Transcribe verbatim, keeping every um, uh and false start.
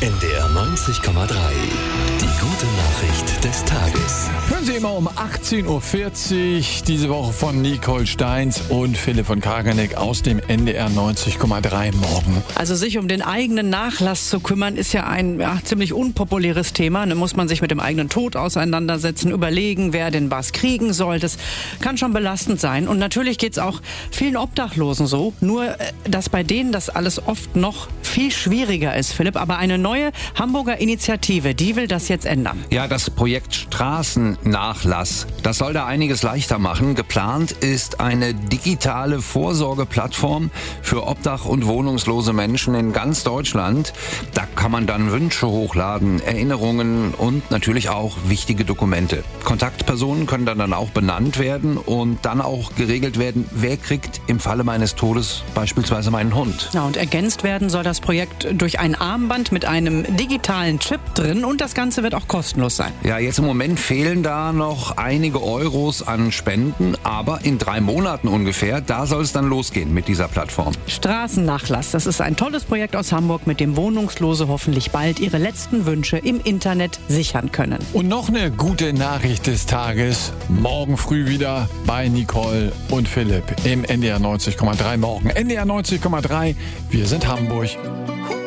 N D R neunzig Komma drei. Die gute Nachricht des Tages. Hören Sie immer um achtzehn Uhr vierzig diese Woche von Nicole Steins und Philipp von Kagernick aus dem N D R neunzig Komma drei morgen. Also sich um den eigenen Nachlass zu kümmern, ist ja ein ja, ziemlich unpopuläres Thema. Da muss man sich mit dem eigenen Tod auseinandersetzen, überlegen, wer denn was kriegen soll. Das kann schon belastend sein. Und natürlich geht es auch vielen Obdachlosen so. Nur, dass bei denen das alles oft noch viel schwieriger ist, Philipp. Aber eine neue Hamburger Initiative, die will das jetzt ändern. Ja, das Projekt Straßennachlass, das soll da einiges leichter machen. Geplant ist eine digitale Vorsorgeplattform für obdach- und wohnungslose Menschen in ganz Deutschland. Da kann man dann Wünsche hochladen, Erinnerungen und natürlich auch wichtige Dokumente. Kontaktpersonen können dann, dann auch benannt werden und dann auch geregelt werden, wer kriegt im Falle meines Todes beispielsweise meinen Hund. Ja, und ergänzt werden soll das Projekt durch ein Armband mit einem digitalen Chip drin und das Ganze wird auch kostenlos sein. Ja, jetzt im Moment fehlen da noch einige Euros an Spenden, aber in drei Monaten ungefähr, da soll es dann losgehen mit dieser Plattform. Straßennachlass, das ist ein tolles Projekt aus Hamburg, mit dem Wohnungslose hoffentlich bald ihre letzten Wünsche im Internet sichern können. Und noch eine gute Nachricht des Tages. Morgen früh wieder bei Nicole und Philipp im N D R neunzig Komma drei morgen. N D R neunzig Komma drei, wir sind Hamburg.